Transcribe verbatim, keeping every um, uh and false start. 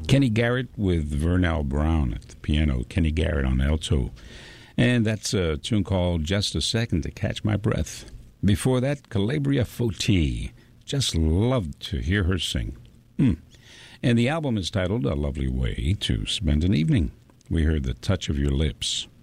Kenny Garrett with Vernal Brown at the piano, Kenny Garrett on alto. And that's a tune called Just a Second to Catch My Breath. Before that, Calabria Foti. Just loved to hear her sing. Mm. And the album is titled A Lovely Way to Spend an Evening. We heard The Touch of Your Lips.